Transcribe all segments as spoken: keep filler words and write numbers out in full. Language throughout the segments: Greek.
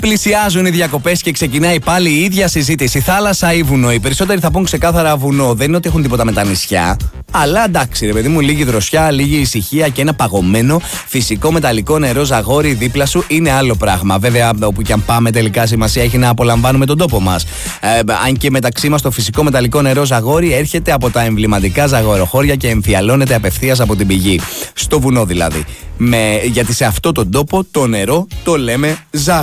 Πλησιάζουν οι διακοπές και ξεκινάει πάλι η ίδια συζήτηση. Θάλασσα ή βουνό. Οι περισσότεροι θα πούν ξεκάθαρα βουνό. Δεν είναι ότι έχουν τίποτα με τα νησιά. Αλλά εντάξει, ρε παιδί μου, λίγη δροσιά, λίγη ησυχία και ένα παγωμένο φυσικό μεταλλικό νερό ζαγόρι δίπλα σου είναι άλλο πράγμα. Βέβαια, όπου και αν πάμε, τελικά σημασία έχει να απολαμβάνουμε τον τόπο μας. Ε, αν και μεταξύ μας το φυσικό μεταλλικό νερό ζαγόρι έρχεται από τα εμβληματικά ζαγοροχώρια και εμφιαλώνεται απευθείας από την πηγή. Στο βουνό δηλαδή. Με, γιατί σε αυτό τον τόπο το νερό το λέμε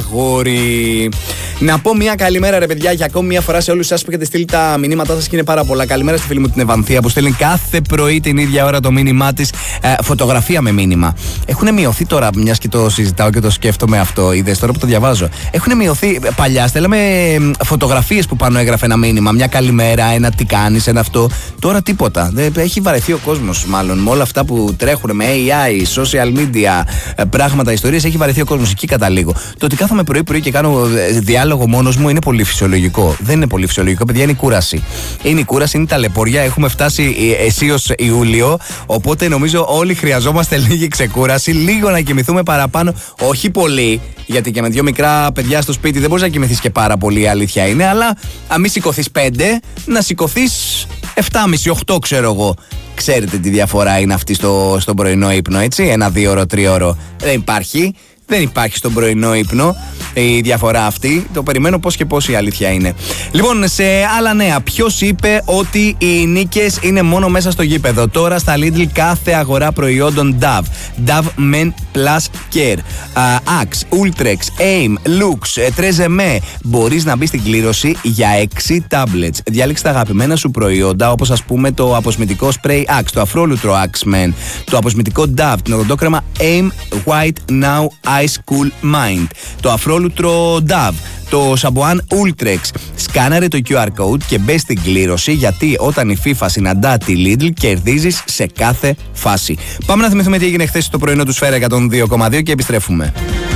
ζαγόρι. Να πω μια καλημέρα, ρε παιδιά, για ακόμη μια φορά σε όλους σας που έχετε στείλει τα μηνύματά σας και είναι πάρα πολλά. Καλημέρα στη φίλη μου την Ευανθία που στέλνει κάθε πρωί την ίδια ώρα το μήνυμά της, ε, φωτογραφία με μήνυμα. Έχουν μειωθεί τώρα, μιας και το συζητάω και το σκέφτομαι αυτό, είδες τώρα που το διαβάζω. Έχουν μειωθεί. Παλιά στέλναμε φωτογραφίες που πάνω έγραφε ένα μήνυμα, μια καλημέρα, ένα τι κάνεις, ένα αυτό. Τώρα τίποτα. Έχει βαρεθεί ο κόσμος, μάλλον με όλα αυτά που τρέχουν με έι άι, social media, πράγματα, ιστορίες. Έχει βαρεθεί ο κόσμος. Εκεί καταλήγω. Το ότι κάθομαι πρωί-πρωί και κάνω διάλογο μόνος μου είναι πολύ φυσιολογικό. Δεν είναι πολύ φυσιολογικό, παιδιά, είναι η κούραση. Είναι η κούραση, είναι η ταλαιπωρία. Έχουμε φτάσει αισίως Ιούλιο, οπότε νομίζω όλοι χρειαζόμαστε λίγη ξεκούραση, λίγο να κοιμηθούμε παραπάνω. Όχι πολύ, γιατί και με δύο μικρά παιδιά στο σπίτι δεν μπορείς να κοιμηθείς και πάρα πολύ, η αλήθεια είναι. Αλλά αν μην σηκωθείς πέντε, να σηκωθείς εφτά και μισή οκτώ, ξέρω εγώ. Ξέρετε τι διαφορά είναι αυτή στο, στον πρωινό ύπνο, έτσι. Ένα δύο ώρο, τρία ώρο. Δεν υπάρχει. Δεν υπάρχει στον πρωινό ύπνο η διαφορά αυτή. Το περιμένω πώς και πώς, η αλήθεια είναι. Λοιπόν, σε άλλα νέα, ποιος είπε ότι οι νίκες είναι μόνο μέσα στο γήπεδο? Τώρα στα Lidl κάθε αγορά προϊόντων Dove, Dove Men Plus Care, uh, Axe, Ultrex, Aim, Lux, Trezeme. Μπορείς να μπει στην κλήρωση για έξι tablets. Διάλεξε τα αγαπημένα σου προϊόντα, όπως ας πούμε το αποσμητικό spray Axe, το αφρόλουτρο Axe Men, το αποσμητικό Dove, το οδοντόκρεμα Aim White Now Ice Cool Mind, το αφρόλουτρο Dove, το σαμπουάν Ultrex. Σκάναρε το κιου αρ code και μπε στην κλήρωση, γιατί όταν η FIFA συναντά τη Lidl κερδίζεις σε κάθε φάση. Πάμε να θυμηθούμε τι έγινε χθες στο πρωινό του Σφαίρα εκατόν δύο κόμμα δύο και επιστρέφουμε.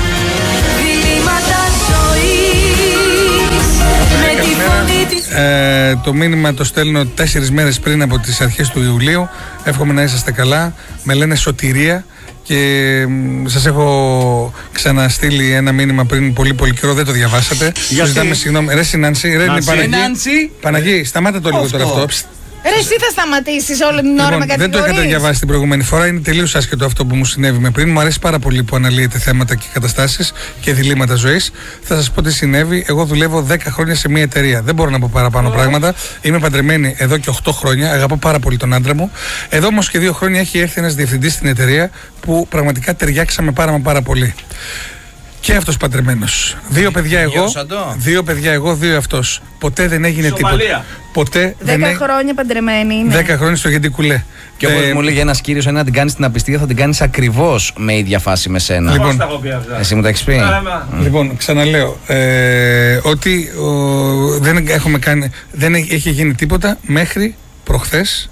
Ε, το μήνυμα το στέλνω τέσσερις μέρες πριν από τις αρχές του Ιουλίου. Εύχομαι να είσαστε καλά. Με λένε Σωτηρία και σας έχω ξαναστείλει ένα μήνυμα πριν πολύ πολύ καιρό, δεν το διαβάσατε. Ζητάμε συγγνώμη. Ρε Νάνση, ρε Παναγί, Παναγί, σταμάτα το λίγο τώρα αυτό. Ρε, εσύ θα σταματήσεις όλη την ώρα, λοιπόν, με κατηγορείς. Δεν το έχετε διαβάσει την προηγούμενη φορά. Είναι τελείως άσχετο αυτό που μου συνέβη με πριν. Μου αρέσει πάρα πολύ που αναλύετε θέματα και καταστάσεις και διλήμματα ζωής. Θα σας πω τι συνέβη. Εγώ δουλεύω δέκα χρόνια σε μια εταιρεία. Δεν μπορώ να πω παραπάνω oh. πράγματα. Είμαι παντρεμένη εδώ και οκτώ χρόνια. Αγαπώ πάρα πολύ τον άντρα μου. Εδώ όμως και δύο χρόνια έχει έρθει ένας διευθυντής στην εταιρεία που πραγματικά ταιριάξαμε πάρα, πάρα πολύ. Και αυτός παντρεμένος. Δύο παιδιά εγώ, δύο παιδιά εγώ, δύο αυτός. Ποτέ δεν έγινε Σομαλία. Τίποτα. Ποτέ Δέκα δεν χρόνια παντρεμένοι είναι. Δέκα χρόνια στο Γεντικουλέ. Και όπως ε... μου λέγει ένας κύριος, αν την κάνεις την απιστία θα την κάνεις ακριβώς με ίδια φάση με σένα. Λοιπόν, εσύ μου τα έχεις πει. Mm. Λοιπόν, ξαναλέω ε, ότι ο, δεν έχουμε κάνει, δεν έχει γίνει τίποτα μέχρι προχθές.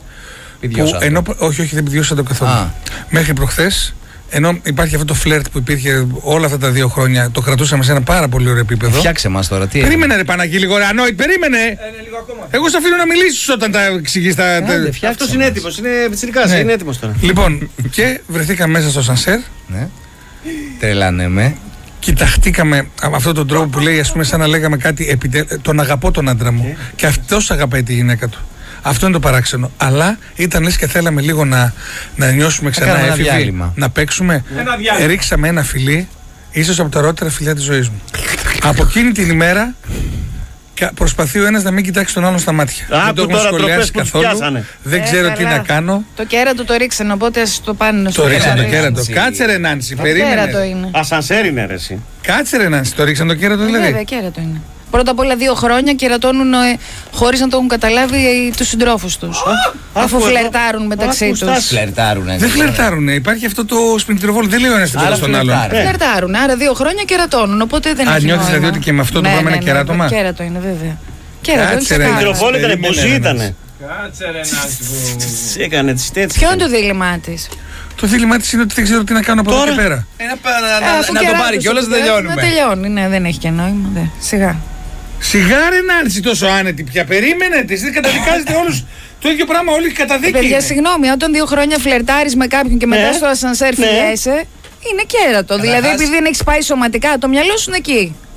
Που, ενώ, όχι, όχι, δεν πηδιώσα το καθόλου. Α. Μέχρι προχθές. Ενώ υπάρχει αυτό το φλερτ που υπήρχε όλα αυτά τα δύο χρόνια, το κρατούσαμε σε ένα πάρα πολύ ωραίο επίπεδο. Φτιάξε μας τώρα, τι περίμενε, έγινε? Ρε Παναγί, λίγο ρε Ανόη, περίμενε! Ε, λίγο ακόμα. Εγώ σε αφήνω να μιλήσεις όταν τα εξηγείς τα. Ε, αυτός είναι έτοιμος, είναι πιτσιρικάς, ναι. Είναι έτοιμος τώρα. Λοιπόν, και βρεθήκαμε μέσα στο σανσέρ. Ναι. Τρελάνε με. Κοιταχτήκαμε αυτόν τον τρόπο που λέει, ας πούμε, σαν να λέγαμε κάτι. Επιτε... Τον αγαπώ τον άντρα μου. Yeah. Και αυτός αγαπάει τη γυναίκα του. Αυτό είναι το παράξενο. Αλλά ήταν λες και θέλαμε λίγο να, να νιώσουμε ξανά έφηβοι, να παίξουμε. Ένα Ρίξαμε ένα φιλί, ίσως από τα ωραιότερα φιλιά της ζωής μου. Από εκείνη την ημέρα προσπαθεί ο ένας να μην κοιτάξει τον άλλον στα μάτια. Α, δεν το έχουμε σχολιάσει καθόλου. Δεν ε, ξέρω καλά. Τι να κάνω. Το κέρατο το ρίξανε, οπότε ας το πάνε στο Το ρίξανε το κέρατο. Κάτσε ρε Νάνση, περίμενε. Ασανσέρ είναι ρε εσύ. Κάτσε ρε Νάνση, το ρίξανε το κέρατο δηλαδή. Βέβαια, κέρατο είναι. Πρώτα απ' όλα δύο χρόνια κερατώνουν ε, χωρίς να το έχουν καταλάβει ε, τους συντρόφους τους. Α, αφού φλερτάρουν μεταξύ τους. Φλερτάρουνε. Δεν φλερτάρουνε. Υπάρχει αυτό το σπινιτροβόλ. Δεν λέει ο ένας τίποτα στον άλλον. Φλερτάρουν. Άρα δύο χρόνια κερατώνουν. Οπότε δεν έχει. Α, νιώθεις δηλαδή ότι και με αυτό το πράγμα είναι κεράτωμα? Κέρατο είναι, βέβαια. Κέρατο είναι. Σπινιτροβόλ ήταν, μπουζί ήτανε. Κάτσε ρε Νάνση που... Έκανε τις τέτοιες. Ποιο είναι το δίλημά της? Το δίλημά της είναι ότι δεν ξέρω τι να κάνω από εδώ και πέρα. Να το πάρει κιόλας, δεν τελειώνουμε. Να τελειώνει, ναι, δεν έχει και νόημα. Σιγά. Σιγά ρε Νάνση, τόσο άνετη πια. Περίμενε, εσείς καταδικάζετε όλους το ίδιο πράγμα, όλοι καταδίκη. Παιδιά, συγγνώμη, όταν δύο χρόνια φλερτάρεις με κάποιον και μετά ναι. στο ασανσέρ φιλιέσαι, είναι κέρατο. Δηλαδή, επειδή δεν έχεις πάει σωματικά, το μυαλό σου είναι εκεί.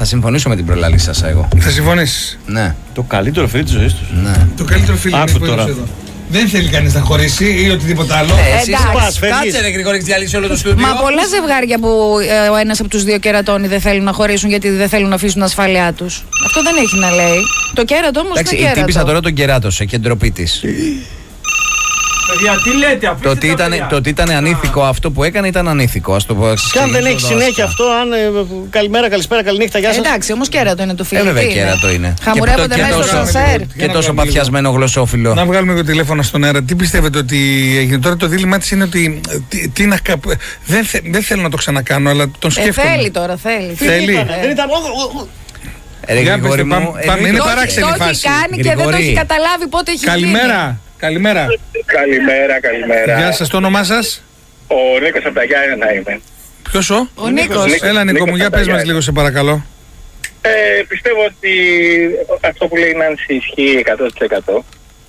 Θα συμφωνήσω με την προλαλή σας εγώ. Θα συμφωνήσεις? Ναι. Το καλύτερο φίλο της ζωής τους. Ναι. Το καλύτερο φίλο Άκου που τώρα. έδωσε εδώ. Δεν θέλει κανείς να χωρίσει ή οτιδήποτε άλλο. Ε, εσύ εντάξει. πας, κάτσε ρε Γρηγόρη, έχεις διαλύσει όλο το στούντιο. Μα πολλά ζευγάρια που ε, ο ένας από τους δύο κερατώνει δεν θέλουν να χωρίσουν γιατί δεν θέλουν να αφήσουν την ασφάλειά τους. Αυτό δεν έχει να λέει. Το κέρατο όμως Εντάξει, είναι η κέρατο. τύπησα τώρα τον κεράτωσε και ντροπή της. Παιδιά, τι λέτε, αφήστε Το ότι τα ήταν, παιδιά. το ότι ήταν ανήθικο αυτό που έκανε ήταν ανήθικο. Ας το πω. Και αν δεν έχει συνέχεια αυτό, αν. ε, καλημέρα, καλησπέρα, καληνύχτα, γεια Ε, σας. εντάξει, όμως κέρατο είναι το φίλο. Ε, βέβαια, κέρατο είναι. Χαμουρεύονται Και- και μέσα στο τόσο- σανσέρ. Και τόσο παθιασμένο γλωσσόφυλλο. Να βγάλουμε το τηλέφωνο στον αέρα. Τι πιστεύετε ότι έγινε? Τώρα το δίλημά της είναι ότι. ε, Τι, τι να, κα- δεν, θε, δεν θέλω να το ξανακάνω, αλλά τον Ε, σκέφτομαι. θέλει τώρα, θέλει. Θέλει. Ε, Δεν ήταν. ω, ω, ω. Ρε Για Γρηγόρη πες το, μου, πάμε- ε, πάμε, δεν είναι το έχει- παράξενη το έχει φάση. κάνει και δεν το Γρηγόρη. έχει καταλάβει πότε έχει γίνει. Καλημέρα. Καλημέρα. Καλημέρα, καλημέρα. Γεια σας, το όνομά σας? Ο Νίκος από τα Γιάννενα είμαι. Ποιος ο? Ο Νίκος. Νίκος. Έλα Νίκο μου, Νίκος για πες μας Παπαγιάννη. λίγο σε παρακαλώ. Ε, πιστεύω ότι αυτό που λέει η Νάνση ισχύει εκατό τοις εκατό.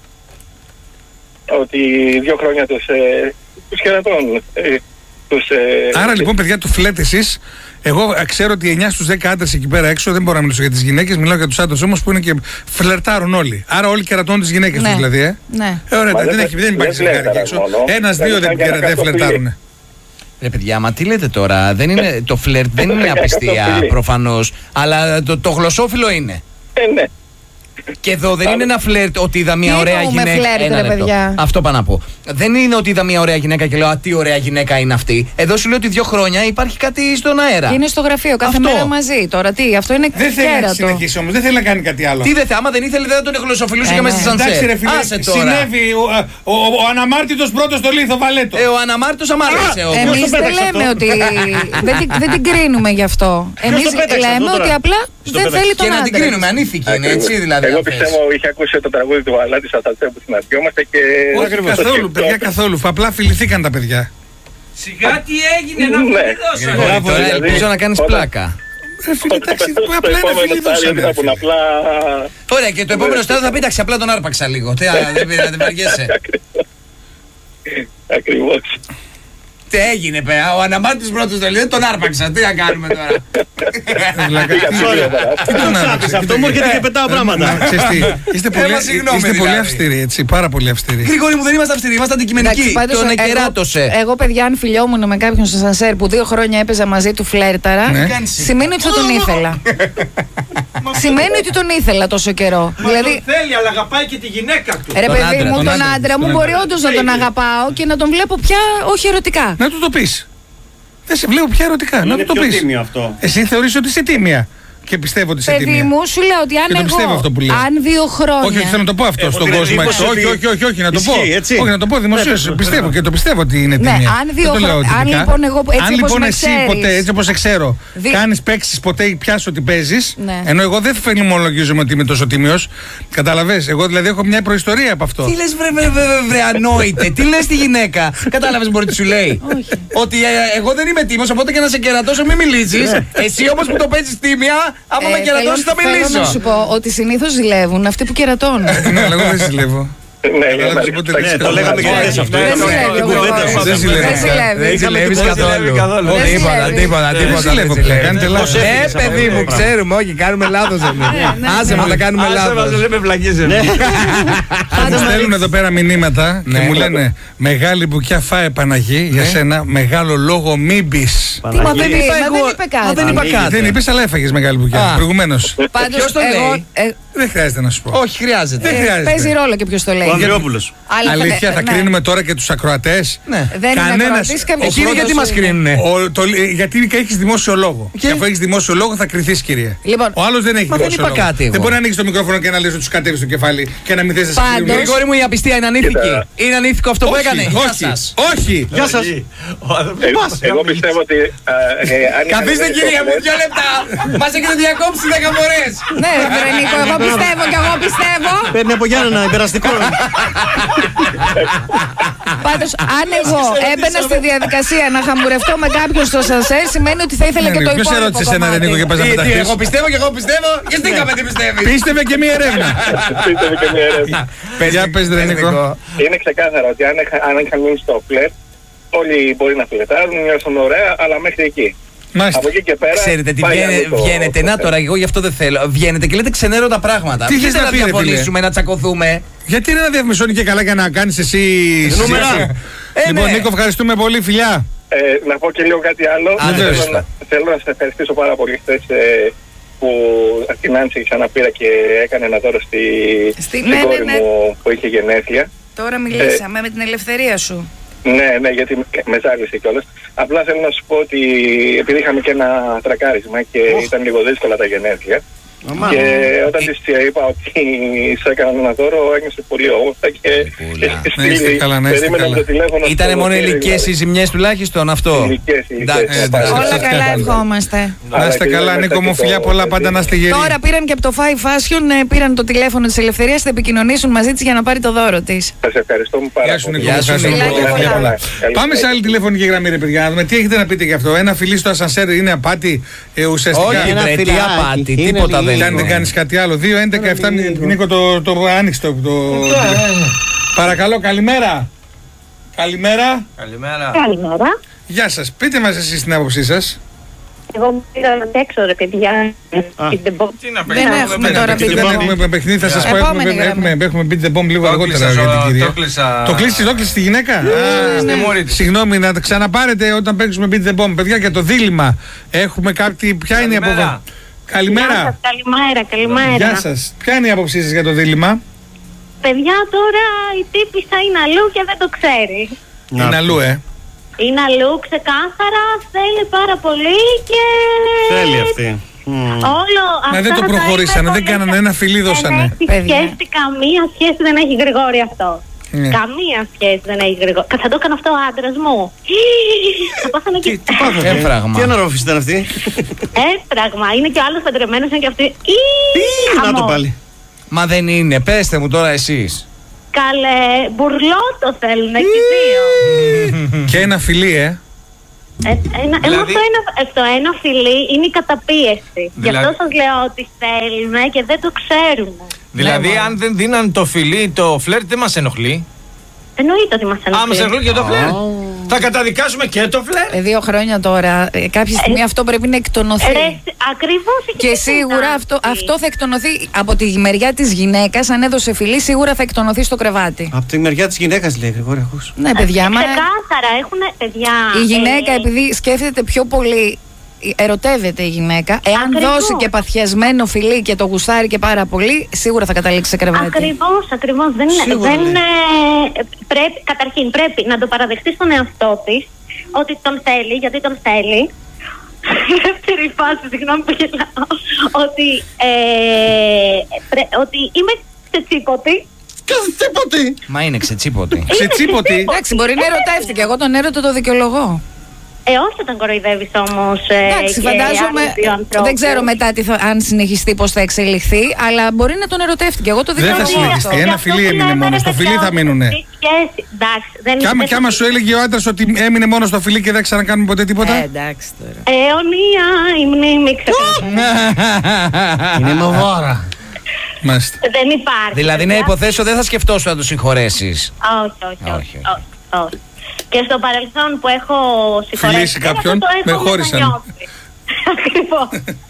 Ότι δύο χρόνια τους, ε, τους χαιρετώνουν. Ε, τους, ε, Άρα λοιπόν, παιδιά, το φλετ εσείς. Εγώ ε, ξέρω ότι εννιά στους δέκα άντρες εκεί πέρα έξω, δεν μπορώ να μιλήσω για τις γυναίκες, μιλάω για τους άντρες όμως που είναι και φλερτάρουν όλοι. Άρα όλοι κερατώνουν τις γυναίκες Ναι. τους δηλαδή, ε. Ναι. Ε, ωραία, Μα δεν, δεν- έχει, δεν υπάρχει δεν ζευγάρι εκεί φλερτάρουν έξω. μόνο. Ένας, Δεν δύο δεν, ήταν για να δεν κάθω φλερτάρουν. Ρε παιδιά, μα τι λέτε τώρα, δεν είναι, το φλερτ δεν είναι απιστία προφανώς, αλλά το, το γλωσσόφυλλο είναι. Ε, ναι. Και εδώ δεν είναι ένα φλερτ ότι είδα μια Τι ωραία εννοούμε γυναίκα. φλερτ, Ένα ρε λεπτό. παιδιά? Αυτό πάω να πω. Δεν είναι ότι είδα μια ωραία γυναίκα και λέω Α, τι ωραία γυναίκα είναι αυτή. Εδώ σου λέω ότι δύο χρόνια υπάρχει κάτι στον αέρα. Και είναι στο γραφείο κάθε Αυτό. μέρα μαζί. Τώρα τι, αυτό είναι Δεν θέλει να κέρατο. συνεχίσει όμως, δεν θέλει να κάνει κάτι άλλο. Τι δεν θα, άμα δεν ήθελε, δεν θα τον γλωσσοφιλούσε Ε, και μέσα ναι. στη σανσέρ. Εντάξει ρε φίλε, Άσε τώρα. συνέβη ο, ο, ο, ο αναμάρτητος πρώτος στο λίθο βαλέτο. Ε, ο αναμάρτητος αμάρτησε όμως. Εμείς το δεν πέταξε λέμε αυτό? ότι. δεν, την- δεν την κρίνουμε γι' αυτό. Εμείς το πέταξε λέμε αυτό ότι τώρα? απλά Στο δεν πέταξε. θέλει τον Και να την άντρα. κρίνουμε, ανήθικη είναι έτσι δηλαδή. Εγώ αν θες. πιστεύω είχε ακούσει το τραγούδι του Βαλάτη στα Σαλτσέ που συναντιόμαστε και. Όχι Ακριβώς. καθόλου, παιδιά, καθόλου. Απλά φιληθήκαν τα παιδιά. Σιγά τι έγινε, να Ναι. μην δώσω. Γρηγόρη, Μπράβο, τώρα δηλαδή, ελπίζω να κάνεις όταν- πλάκα. Ρε φίλε, εντάξει, Στο απλά ένα επόμενο φίλοι στάδιο δώσανε. θα ρε πουν φίλε. απλά. Ωραία, και το επόμενο στάδιο θα πει εντάξει, απλά τον άρπαξα λίγο. Τι, α, δεν πειράζει, δεν βαριέσαι. Ακριβώς. Τι έγινε, πέρα, ο αναμάρτητος πρώτος το λέει, δεν τον άρπαξα. Τι να κάνουμε τώρα. Βλάκα, τι- τι τον άρπαξε, Αυτό τι μου το- έρχεται και πετάω πράγματα. Να ξέρεις τι, είστε πολύ, Έμα, συγγνώμη, είστε πολύ δηλαδή. αυστηροί, έτσι, πάρα πολύ αυστηροί. Γρηγόρη μου, δεν είμαστε αυστηροί, είμαστε αντικειμενικοί. Εντάξει, πάντως, Τον εγώ- εκεράτωσε. Εγώ, παιδιά, αν φιλιόμουν με κάποιον στο σανσέρ που δύο χρόνια έπαιζα μαζί του φλέρταρα, Ναι. σημαίνει ότι θα τον ήθελα. Σημαίνει ότι τον ήθελα τόσο καιρό. Μα Δηλαδή, τον θέλει, αλλά αγαπάει και τη γυναίκα του. ρε Τον παιδί άντρα, μου, τον τον άντρα, άντρα μου τον μπορεί άντρα. όντω να τον αγαπάω και να τον βλέπω πια όχι ερωτικά. Να του το πεις. Δεν σε βλέπω πια ερωτικά, να Είναι του το πιο πεις. τίμιο αυτό. Εσύ θεωρείς ότι είσαι τίμια. Και πιστεύω ότι είσαι Παιδί τίμια. μου, σου λέω ότι αν Και το πιστεύω εγώ, αυτό που λέει. αν δύο χρόνια. Όχι, όχι, θέλω να το πω αυτό Έχω στον την κόσμο. εντύπωση έξω. ότι Όχι, όχι, όχι, όχι, να το πω. ισχύει, έτσι. Όχι, να το πω δημοσίως. Πιστεύω και το πιστεύω ότι είναι Ναι, τίμια. αν Δεν δύο το λέω χρο- αν τυπικά. λοιπόν εγώ έτσι Αν όπως λοιπόν με εσύ ξέρεις. ποτέ, έτσι όπως σε ξέρω, Δι- κάνεις παίξεις ποτέ ή πιάσεις ότι παίζεις, Ναι. ενώ εγώ δεν φαινομολογίζομαι ότι είμαι τόσο τίμιος. Καταλαβες, εγώ δηλαδή έχω μια προϊστορία από αυτό. Τι λες βρε, βρε, βρε, βρε, ανόητε, τι λες τη γυναίκα. Κατάλαβες μπορεί τι σου λέει. Ότι ε, εγώ δεν είμαι τίμος, οπότε και να σε κερατώσω μην μιλήσεις. Εσύ όμως που το παίζεις τίμια, άμα με Ε, κερατώσεις θα θέλω- Θέλω να μιλήσω. σου πω ότι συνήθως ζηλεύουν αυτοί που κερατώνουν. Ναι, αλλά εγώ δεν ζηλεύω. Ναι, Αλλά για να σου πω ρίξεις ότι- τα Ναι, το λέγαμε και ξύλα. χθες αυτό. Δεν Είχαμε ζηλεύει την ο κουβέντα Γρηγόρης. αυτό. Δεν ζηλεύει. Δεν ζηλεύει. Δεν ζηλεύεις καθόλου. Δεν Τίποτα, ζηλεύει. τίποτα, Δεν τίποτα. ζηλεύω δεν πια, ζηλεύει. κάνετε λάθος. Ε, παιδί μου, ξέρουμε, όχι, κάνουμε λάθος εμείς. ναι, Άσε μας να κάνουμε λάθος. Μου στέλνουν εδώ πέρα μηνύματα και Ναι. μου λένε Μεγάλη μπουκιά φάε Παναγί για σένα, μεγάλο λόγο μην πεις. Μα δεν είπα Μα δεν εγώ. είπε Μα κάτι. δεν είπα κάτι. Δεν είπες, αλλά έφαγες μεγάλη μπουκιά Α. προηγουμένως. Πάντως, Ποιος το εγώ, λέει? ε, Δεν χρειάζεται να σου πω. Όχι, χρειάζεται. Δεν ε, χρειάζεται. παίζει ρόλο και ποιος το λέει. Ο Ανδριόπουλος. Αλλά Αλήθεια, θα ναι. κρίνουμε τώρα και τους ακροατές. Ναι. Δεν είναι Κανένας- ακροατής, κάποιος Εκείνοι πρώτος γιατί μας είναι. κρίνουνε. Ο, το, ε, γιατί έχεις δημόσιο λόγο. Και, αφού έχεις δημόσιο λόγο θα κρυθείς, κυρία. Λοιπόν, Ο άλλος δεν έχει Μα δεν δημόσιο είπα λόγο. κάτι εγώ. Δεν μπορεί να ανοίξει το μικρόφωνο και να λες ότι σου κατέβει στο κεφάλι και να μην θες να σε Πάντως- κρίνουν. Γρηγόρη μου, η απιστία είναι ανήθικη. Κοίτα. Είναι ανήθικο αυτό που Όχι, έκανε. Γεια όχι, σας. όχι. Γεια σας. Εγώ- Εγώ πιστεύω ότι. ε, ε, αν είχαν Καθίστε δει κυρία το μου, φλερτ, δύο λεπτά. Μας έχετε διακόψει δέκα φορές. ναι, βρε Νίκο, εγώ πιστεύω και εγώ πιστεύω. Παίρνει από Γιάννενα, υπεραστικό. Πάντως, αν εγώ έμπαινα στη διαδικασία να χαμουρευτώ με κάποιον στο σανσέρ, σημαίνει ότι θα ήθελα Ναι, και το ναι, ποιος υπόλοιπο ερώτησε εσένα, ρε Νίκο, και κομμάτι. πας να Τι, τι, πεταχτείς. εγώ πιστεύω και εγώ πιστεύω. Και στήκαμε τι πιστεύεις. Πίστευε και μία έρευνα. πίστευε και μια έρευνα. Για πες, ρε Νίκο. Είναι ξεκάθαρο ότι αν, είχα- αν είχαν μείνει στο φλερτ, όλοι μπορεί να φλερτάρουν, νιώθουν ωραία, αλλά μέχρι εκεί. Μάλιστα. Από εκεί και πέρα. Ξέρετε τι πάει βγαίνε- άλλο το- βγαίνετε, το να θέμα. τώρα, εγώ γι' αυτό δεν θέλω. Βγαίνετε και λέτε ξενέρωτα πράγματα. Τι θες Βγείτε να να πει, ρε φίλε? διαφωνήσουμε, να τσακωθούμε. Γιατί είναι να διαφημισώνει και καλά και να κάνεις εσύ Νούμερα. συζήτηση. Ε, Λοιπόν, ναι. Νίκο, ευχαριστούμε πολύ, φιλιά. Ε, να πω και λίγο κάτι άλλο. Άντε, θέλω, πες το. να, θέλω να σας ευχαριστήσω πάρα πολύ χθες ε, που την Άνση ξαναπήρα και έκανε ένα δώρο στη, Στη- στην ναι, ναι, κόρη ναι. μου που είχε γενέθλια. Τώρα μιλήσαμε με την ελευθερία σου. Ναι, ναι, γιατί με- με ζάλισε κιόλας. Απλά θέλω να σου πω ότι επειδή είχαμε και ένα τρακάρισμα και ήταν λίγο δύσκολα τα γενέθλια. Αμά. Και όταν της είπα ότι σου έκαναν ένα δώρο, ένιωσε πολύ όμορφα και Πουλά. έχει Να είστε στείλει- καλά, να είστε περίμενα καλά. το τηλέφωνο Ήτανε στο μόνο χέρι, ηλικίες οι δηλαδή. ζημιές τουλάχιστον αυτό. Ηλικίες, ηλικίες. Εντάξει, Θα εντάξει. πάρω. Όλα Ευχαριστώ. καλά, ευχόμαστε. Να είστε Αλλά καλά, και Νίκο μου, μετά φιλιά και το- πολλά, πάντα να είστε γεροί. Τώρα πήραν και από το Five Fashion, ε, πήραν το τηλέφωνο της Ελευθερίας, θα επικοινωνήσουν μαζί της για να πάρει το δώρο της. Σας ευχαριστώ πάρα Γεια σου, πολύ. Νίκο. Γεια σου, Ευχαριστώ Νίκο. πολύ. Φιλάκια Φιλιά πολλά. πολλά. Καλή Πάμε σε άλλη τηλεφωνική γραμμή, ρε παιδιά. Να δούμε τι έχετε να πείτε γι' αυτό. Ένα φιλί στο ασανσέρ είναι απάτη ε, ουσιαστικά. Όχι, ένα βρε, τι φιλάκι, απάτη, είναι τίποτα λίγο. δεν Και αν δεν είναι. κάνει κάτι άλλο. δύο, έντεκα, επτά, Νίκο, το, το άνοιξε το. το- Παρακαλώ, καλημέρα. Καλημέρα. Καλημέρα. Καλημέρα. Γεια σα. Πείτε μα εσεί την άποψή σα. Εγώ πήγα να παίξω ρε παιδιά. Πείτε μπο- Τι να Δεν παίξουμε, έχουμε δεν τώρα παίξουμε. beat the Δεν bomb. έχουμε παιχνίδι, θα σα πω. Επόμενη Έχουμε, γραμμή. έχουμε, έχουμε beat the bomb λίγο Το αργότερα κλείσα, για την το κυρία. κλείσα. Το κλείσει, το κλείσει τη γυναίκα. Α, Στη μούρη της. Συγγνώμη, να τα ξαναπάρετε όταν παίξουμε beat the bomb. Παιδιά, για το δίλημμα έχουμε κάτι. Ποια είναι η Καλημέρα. απόφαση. Γεια Καλημέρα. σας, καλημέρα, καλημέρα. Γεια σα. Ποια είναι η άποψή σα για το δίλημμα. Παιδιά, τώρα η τύπισσα είναι αλλού και δεν το ξέρει. Να. Είναι αλλού, ε. Είναι αλλού ξεκάθαρα, θέλει πάρα πολύ και... Θέλει αυτή. Μμμ. Όλο Μα δεν αυτά το τα προχωρήσανε, είπε δεν πολύ- κάνανε ένα φιλί, δώσανε. Δεν έχει Παιδιά. σχέση, καμία σχέση δεν έχει Γρηγόρη αυτό. Ναι. Καμία σχέση δεν έχει Γρηγόρη. Θα το έκανε αυτό ο άντρας μου. Θα πάθανε και... Τι πάθατε. Έμφραγμα. Τι αναρρόφηση ήταν αυτή. Έσπραγμα. Είναι και ο άλλος παντρεμένος, είναι και αυτή. Ή, Να το χαμός. πάλι. Μα δεν είναι, πέστε μου τώρα εσείς. Καλέ, μπουρλό το θέλουν και οι δύο. Και ένα φιλί, ε. Ε, ένα, Δηλαδή- εγώ στο ένα, στο ένα φιλί είναι η καταπίεση. Γι' Δηλαδή- αυτό σας λέω ότι θέλουμε και δεν το ξέρουμε. Δηλαδή, Ναι, αν δεν δίναν το φιλί, το φλερτ δεν μας ενοχλεί. Εννοείται ότι μας Άμα ενοχλεί. σε ενοχλεί και το φλερτ. Θα καταδικάσουμε και το φλερτ. Ε, δύο χρόνια τώρα, ε, κάποια στιγμή αυτό πρέπει να εκτονωθεί. Ρε, ακριβώς έχει Και σίγουρα αυτό, αυτό θα εκτονωθεί από τη μεριά της γυναίκας. Αν έδωσε φιλί, σίγουρα θα εκτονωθεί στο κρεβάτι. Από τη μεριά της γυναίκας λέει Γρηγόρη, ακούς. Ναι, παιδιά, μα Ξεκάθαρα έχουν παιδιά. η γυναίκα, ε, επειδή σκέφτεται πιο πολύ, ερωτεύεται η γυναίκα. Εάν Ακριβώς. δώσει και παθιασμένο φιλί και το γουστάρει και πάρα πολύ, σίγουρα θα καταλήξει σε κρεβάτι. Ακριβώς, ακριβώς. Δεν, Σίγουρα, δεν, ναι. ε, πρέπει, καταρχήν πρέπει να το παραδεχτεί στον εαυτό της ότι τον θέλει, γιατί τον θέλει. Δεύτερη φάση, συγγνώμη που γελάω, ότι, ε, πρέ, ότι είμαι ξετσίποτη. Κάθε τίποτε. Μα είναι ξετσίποτη. Σε τσίποτη. Εντάξει, μπορεί να ερωτεύτηκε. Εγώ τον έρωτα το δικαιολογώ. Ε, όχι όταν κοροϊδεύεις όμως. Ε, Εντάξει, και φαντάζομαι. άλλους δύο ανθρώπους. Δεν ξέρω μετά τι θα, αν συνεχιστεί πώς θα εξελιχθεί, αλλά μπορεί να τον ερωτεύτηκε. Εγώ το Δεν θα δικαιολογώ. συνεχιστεί. αυτό. Ένα Γι' αυτό φιλί που έμεινε λέμε, μόνο. ρε Στο παιδιά, φιλί θα ότι μείνουνε. η σχέση- Εντάξει, δεν Και άμα, δεν και άμα θα- σου έλεγε ο άντρα ότι έμεινε μόνο στο φιλί και δεν ξανακάνουμε ποτέ τίποτα. Ε, εντάξει τώρα. Αιωνία η μνήμη ξεκάθαρα. Είναι μοβόρα. Μάλιστα. Δεν υπάρχει. Δηλαδή, να παιδιά. υποθέσω δεν θα σκεφτόσου να του συγχωρέσει. Όχι, όχι, Όχι, όχι, όχι, όχι. Και στο παρελθόν που έχω συγχωρέσει Φιλήσει κάποιον, το έχω με χώρισαν. μετανιώσει. Ακριβώς.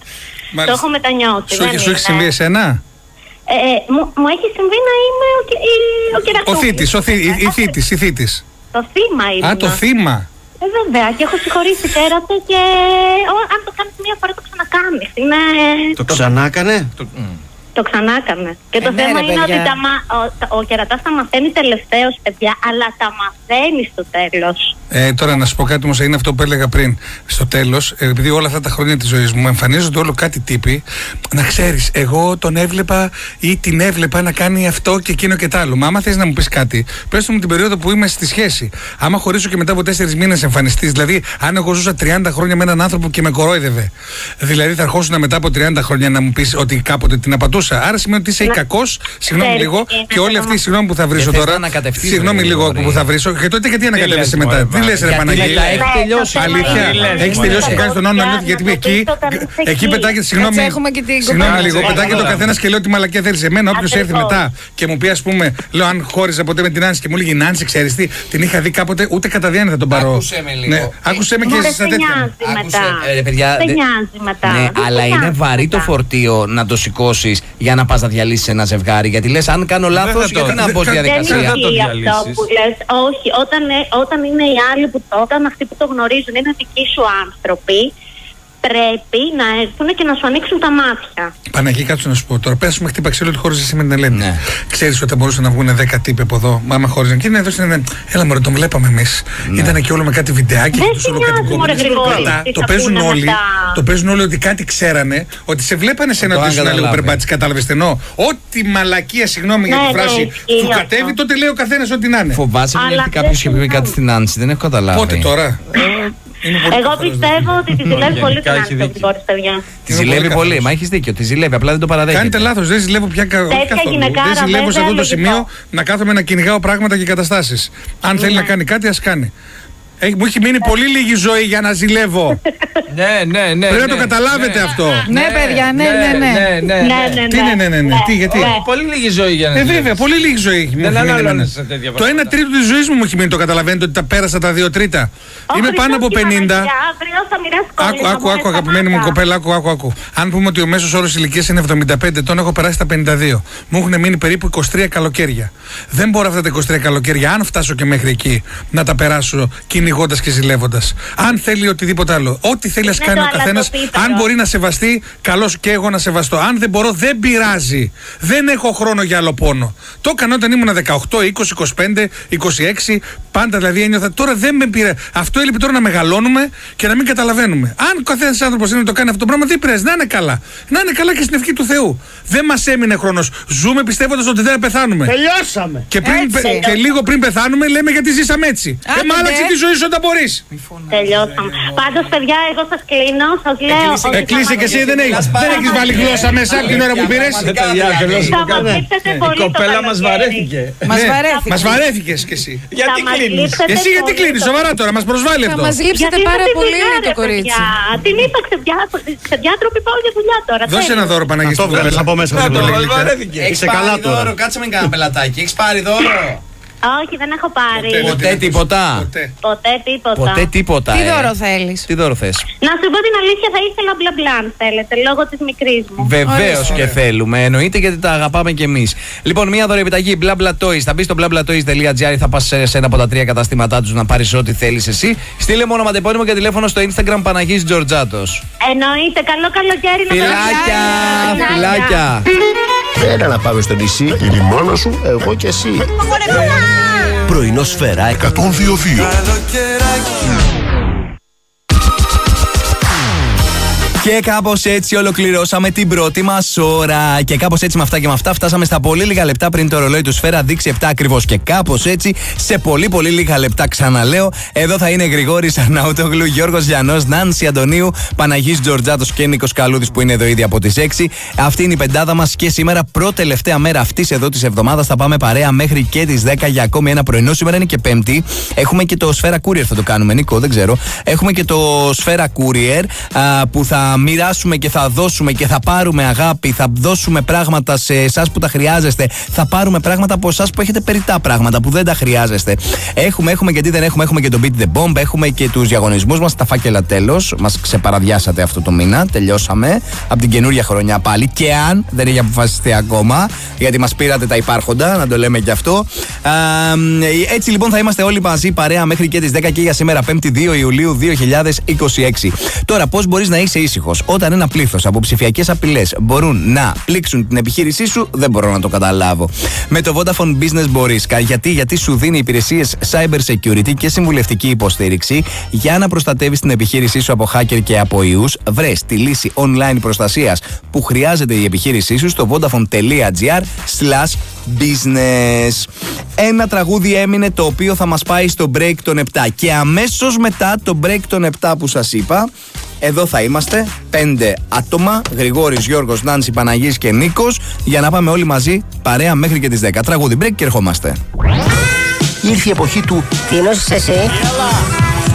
Το έχω μετανιώσει. Σου δεν έχει σου έχει είναι. συμβεί εσένα. Ε, ε, μου, μου έχει συμβεί να είμαι ο, κυ- η- ο Ο Κερατούχης. θήτης, ο θή- η- η θήτης, η θήτης. Το θύμα ήμουν. Α, το θύμα. Ε, βέβαια, και έχω συγχωρήσει τέρατα και ο, αν το κάνεις μία φορά το ξανακάνεις. Είναι... Το ξανάκανε. Το ξανάκανε. Και το Ε, ναι, θέμα ρε, είναι παιδιά. ότι τα, μα- ο, τα- ο κερατάς τα μαθαίνει τελευταίος, παιδιά, αλλά τα μαθαίνει στο τέλος. Ε, τώρα να σου πω κάτι όμως, είναι αυτό που έλεγα πριν. Στο τέλος, ε, επειδή όλα αυτά τα χρόνια της ζωής μου εμφανίζονται όλο κάτι τύποι, να ξέρεις, εγώ τον έβλεπα ή την έβλεπα να κάνει αυτό και εκείνο και τ' άλλο. Μα άμα θες να μου πεις κάτι, πες μου την περίοδο που είμαι στη σχέση. Άμα χωρίσω και μετά από τέσσερις μήνες εμφανιστείς, δηλαδή αν εγώ ζούσα τριάντα χρόνια με έναν άνθρωπο και με κορόιδευε, δηλαδή θα ερχόσουν μετά από τριάντα χρόνια να μου πεις ότι κάποτε την απατούσα. Άρα σημαίνει ότι είσαι Να- κακός, συγγνώμη Ξέρεις λίγο, τι είναι και όλη το αυτή η θέμα. συγγνώμη που θα βρίσω Και θες τώρα. να ανακατευτείς, Συγγνώμη ρε, λίγο Γρηγόρη. που θα βρίσω. Και τότε γιατί ανακατεύεσαι λες, μετά. μωρέ, Τι λες, ρε Παναγία. Έχει τελειώσει. Αλήθεια. Έχει τελειώσει και κάνει τον νόμο να γιατί εκεί, εκεί πετάγεται. Συγγνώμη, συγγνώμη λίγο. Πετάγεται ο καθένα και λέει ότι μαλακία θέλει. Εμένα, όποιο έρθει μετά και μου πει, α πούμε, λέω αν χώριζα ποτέ με την Νάνση και μου λέγει Νάνση, ξέρει τι, την είχα δει κάποτε, ούτε κατά διάνοια θα τον πάρω. Άκουσε με λίγο. Άκουσε με και στα τέτοια. Δεν νοιάζει μετά. Ναι, αλλά είναι βαρύ το φορτίο να το σηκώσει για να πα να διαλύσει ένα ζευγάρι. Γιατί λε, αν κάνω λάθο, γιατί να μπω στη διαδικασία. Δεν ισχύει αυτό που λες. Όχι, όταν, όταν είναι οι άλλοι που το έκαναν, αυτοί που το γνωρίζουν, είναι δικοί σου άνθρωποι, πρέπει να έρθουν και να σου ανοίξουν τα μάτια. Παναγία, κάτσε να σου πω τώρα. Πες μου, χτύπα ξύλο ότι χώριζε εσύ με την Ελένη. Ναι. Ξέρεις ότι θα μπορούσαν να βγουν δέκα τύποι από εδώ, μα άμα χώριζαν. Και είναι εδώ στην Ελένη. Έλα, μωρέ, τον βλέπαμε εμείς. Ναι. Ήταν και όλο με κάτι βιντεάκι. Δεν σε νοιάζει, το παίζουν όλοι. Το παίζουν όλοι ότι κάτι ξέρανε, ότι σε βλέπανε σε ένα ότι ήσουν λίγο περμπάτσι. Κατάλαβες τι εννοώ. Ό,τι μαλακία, συγγνώμη για τη φράση, του κατέβει, τότε λέει ο καθένας ό,τι να είναι. Φοβάσαι που έρθει κάποιο και πει κάτι στην Άνση, δεν έχω καταλάβει. Πότε τώρα. Εγώ πιστεύω ότι τη ζηλεύει πολύ την Άνση, παιδιά. Τη ζηλεύει πολύ, μα έχει δίκιο. Τη ζηλεύει, απλά δεν το παραδέχεται. Κάνετε λάθος, δεν ζηλεύω πια καθόλου. Δεν ζηλεύω σε αυτό το σημείο να κάθομαι να κυνηγάω πράγματα και καταστάσεις. Αν θέλει να κάνει κάτι, ας κάνει. Έχει, μου έχει μείνει πολύ λίγη ζωή για να ζηλεύω. Ναι, ναι, ναι. Πρέπει να το καταλάβετε αυτό. Ναι, παιδιά, ναι, ναι, ναι. Τι ναι, ναι, ναι, ναι. Τι, γιατί. Πολύ λίγη ζωή για να Ε, βέβαια, πολύ λίγη ζωή έχει μείνει. Το ένα τρίτο της ζωής μου μου έχει μείνει, το καταλαβαίνετε ότι τα πέρασα τα δύο τρίτα. Είμαι πάνω από πενήντα. Άκου, άκου, άκου, αγαπημένη μου κοπέλα, άκου, άκου, άκου. Αν πούμε ότι ο μέσος όρος ηλικίας είναι εβδομήντα πέντε ετών, έχω περάσει τα πενήντα δύο. Μου έχουν μείνει περίπου είκοσι τρία καλοκαίρια. Δεν μπορώ αυτά τα είκοσι τρία καλοκαίρια, αν φτάσω και μέχρι εκεί, να τα περάσω κυνηγώντας και ζηλεύοντας. Αν θέλει οτιδήποτε άλλο, ό,τι θέλει να κάνει ο καθένας, αν μπορεί να σεβαστεί, καλώς και εγώ να σεβαστώ. Αν δεν μπορώ, δεν πειράζει. Δεν έχω χρόνο για άλλο πόνο. Το έκανα όταν ήμουν δεκαοκτώ, είκοσι, είκοσι πέντε, είκοσι έξι, πάντα δηλαδή ένιωθα. Τώρα δεν με πειράζει. Αυτό έλειπε τώρα να μεγαλώνουμε και να μην καταλαβαίνουμε. Αν ο καθένας άνθρωπος είναι να το κάνει αυτό το πράγμα, δεν πειράζει. Να είναι καλά. Να είναι καλά και στην ευχή του Θεού. Δεν μας έμεινε χρόνος. Ζούμε πιστεύοντας ότι δεν θα πεθάνουμε. Τελειώσαμε. Και, πριν, και λίγο πριν πεθάνουμε, λέμε γιατί ζήσαμε έτσι. Ε, μα άλλαξε τη ζωή σου όταν μπορείς. Τελειώσαμε. Πάντως, παιδιά, εγώ σας κλείνω. Σας λέω. Εκλείσε και εσύ, δεν έχεις βάλει γλώσσα μέσα από την ώρα που πήρες. Η κοπέλα μας βαρέθηκε. Μας βαρέθηκες κι εσύ. Γιατί κλείνεις. Εσύ γιατί κλείνεις, σοβαρά τώρα, μας προσβάλλει αυτό. Θα μας λείψετε πάρα πολύ το κορίτσι. Την είπα σε διάτροπη, πάω για δουλειά τώρα. Δώσε ένα δώρο, Παναγία. Το βγάλες από μέσα. Έχεις πάρει δώρο, κάτσε με κανένα πελατάκι. Έχεις πάρει δώρο. Όχι, δεν έχω πάρει. Ποτέ τίποτα. Ποτέ. Ποτέ τίποτα. Ποτέ τίποτα. Τι ε. δώρο θέλεις. Τι δώρο θες. Να σου πω την αλήθεια, θα ήθελα μπλα μπλα αν θέλετε, λόγω της μικρής μου. Βεβαίως και θέλουμε. Εννοείται γιατί τα αγαπάμε κι εμείς. Λοιπόν, μία δωρεοπιταγή Bla Bla Toys. Θα μπει στο bla bla toys dot gr, θα πας σε ένα από τα τρία καταστήματά τους να πάρεις ό,τι θέλεις εσύ. Στείλε μόνο ματεπώνυμο και τηλέφωνο στο Instagram Παναγής Τζορτζάτος. Εννοείται, καλό καλοκαίρι να Φιλάκια, φιλάκια. Έλα να πάμε στο νησί. Με τη μάνα σου, εγώ και εσύ. Πρωινό Σφαίρα εκατόν δύο δύο. Και κάπως έτσι ολοκληρώσαμε την πρώτη μας ώρα. Και κάπως έτσι με αυτά και με αυτά φτάσαμε στα πολύ λίγα λεπτά πριν το ρολόι του Σφαίρα δείξει επτά ακριβώς. Και κάπως έτσι σε πολύ πολύ λίγα λεπτά, ξαναλέω, εδώ θα είναι Γρηγόρης Αρναούτογλου, Γιώργος Γιαννός, Νάνση Αντωνίου, Παναγής Τζορτζάτος και Νίκος Καλούδης που είναι εδώ ήδη από τις έξι. Αυτή είναι η πεντάδα μας και σήμερα, πρώτη-τελευταία μέρα αυτής εδώ της εβδομάδας, θα πάμε παρέα μέχρι και τις δέκα για ακόμη ένα πρωινό. Σήμερα είναι και Πέμπτη. Έχουμε και το Σφαίρα Courier, θα το κάνουμε, Νίκο, δεν ξέρω. Έχουμε και το Σφαίρα Courier α, που θα μοιράσουμε και θα δώσουμε και θα πάρουμε αγάπη, θα δώσουμε πράγματα σε εσάς που τα χρειάζεστε, θα πάρουμε πράγματα από εσάς που έχετε περιττά πράγματα που δεν τα χρειάζεστε. Έχουμε, έχουμε και τι δεν έχουμε, έχουμε και το Beat the Bomb, έχουμε και τους διαγωνισμούς μας, τα φάκελα τέλος. Μας ξεπαραδιάσατε αυτό το μήνα, τελειώσαμε από την καινούρια χρονιά πάλι. Και αν δεν έχει αποφασιστεί ακόμα, γιατί μας πήρατε τα υπάρχοντα, να το λέμε και αυτό. Α, έτσι λοιπόν θα είμαστε όλοι μαζί παρέα μέχρι και τις δέκα και για σήμερα, Πέμπτη δύο Ιουλίου δύο χιλιάδες είκοσι έξι. Τώρα, πώς μπορείς να είσαι ήσυχος όταν ένα πλήθος από ψηφιακές απειλές μπορούν να πλήξουν την επιχείρησή σου, δεν μπορώ να το καταλάβω. Με το Vodafone Business μπορείς. Γιατί, γιατί σου δίνει υπηρεσίες cyber security και συμβουλευτική υποστήριξη για να προστατεύεις την επιχείρησή σου από hacker και από ιούς. Βρες τη λύση online προστασίας που χρειάζεται η επιχείρησή σου στο vodafone.gr slash business. Ένα τραγούδι έμεινε το οποίο θα μας πάει στο break των επτά. Και αμέσως μετά το break των επτά που σας είπα, εδώ θα είμαστε, πέντε άτομα, Γρηγόρης, Γιώργος, Νάνση, Παναγής και Νίκος, για να πάμε όλοι μαζί παρέα μέχρι και τις δέκα. Τραγούδι break και ερχόμαστε. ήρθε η εποχή του «Τι νόσης εσύ?»